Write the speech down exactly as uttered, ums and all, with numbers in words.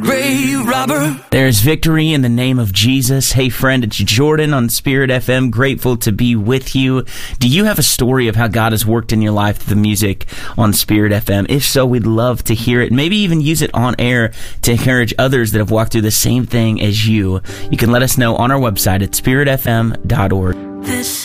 Ray Robert. There's victory in the name of Jesus. Hey friend, it's Jordan on Spirit F M. Grateful to be with you. Do you have a story of how God has worked in your life through the music on Spirit F M? If so, we'd love to hear it. Maybe even use it on air to encourage others that have walked through the same thing as you. You can let us know on our website at spirit f m dot org. This